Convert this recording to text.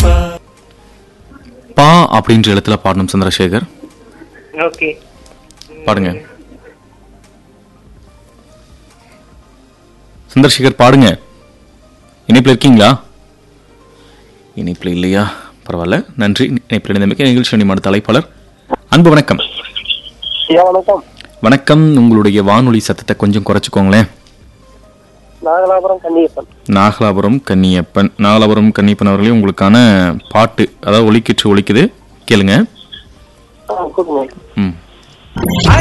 பா அப்படின்ற இடத்துல பாடணும் சந்திரசேகர். ஓகே பாடுங்க சந்திரசேகர், பாடுங்க. இணைப்பில் இருக்கீங்களா? இணைப்பில் இல்லையா? பரவாயில்ல, நன்றி. இணைப்பில் இணைந்தமைக்கு நிகழ்ச்சி அடுத்த அழைப்பாளர். அன்பு வணக்கம். வணக்கம். வணக்கம். உங்களுடைய வானொலி சத்தத்தை கொஞ்சம் குறைச்சிக்கோங்களேன். நாகலாபுரம் கன்னியப்பன். நாகலாபுரம் கன்னியப்பன். நாகலாபுரம் கன்னியப்பன் அவர்களே, உங்களுக்கான பாட்டு அதாவது ஒலிக்கிற்று ஒலிக்குது, கேளுங்க. கூப்பிடுங்க. ம்